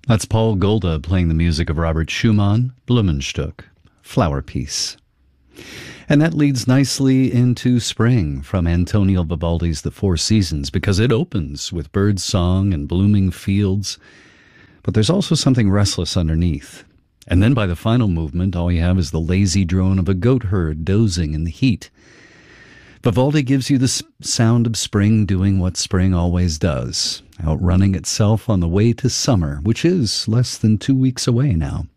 That's Paul Golda playing the music of Robert Schumann, Blumenstück, Flower Piece. And that leads nicely into spring from Antonio Vivaldi's The Four Seasons, because it opens with bird song and blooming fields, but there's also something restless underneath. And then by the final movement, all you have is the lazy drone of a goat herd dozing in the heat. Vivaldi gives you the sound of spring doing what spring always does, outrunning itself on the way to summer, which is less than 2 weeks away now.